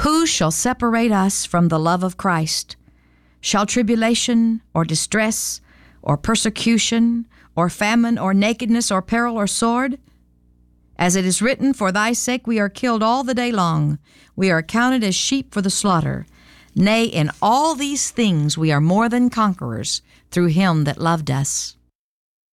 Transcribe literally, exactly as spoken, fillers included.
Who shall separate us from the love of Christ? Shall tribulation, or distress, or persecution, or famine, or nakedness, or peril, or sword? As it is written, For thy sake we are killed all the day long. We are counted as sheep for the slaughter. Nay, in all these things we are more than conquerors through him that loved us.